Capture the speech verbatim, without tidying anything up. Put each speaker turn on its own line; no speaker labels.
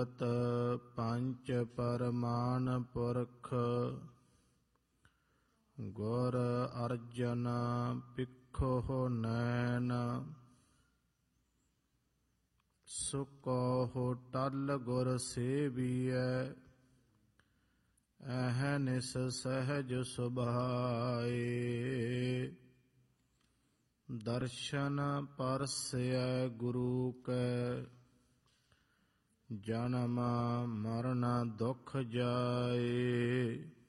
ਅੰਮ੍ਰਿਤ ਪੰਚ ਪਰਮਾਨ ਪੁਰਖ ਗੁਰ ਅਰਜਨ ਪਿੱਖੋ ਨੈਣ ਸੁਕੋ ਟਲ ਗੁਰ ਸੇਵੀਐ ਅਹਨਿਸ ਸਹਿਜ ਸੁਭਾਏ ਦਰਸ਼ਨ ਪਰਸੈ ਗੁਰੂ ਕੈ ਜਨਮ ਮਰਨ ਦੁਖ ਜਾਏ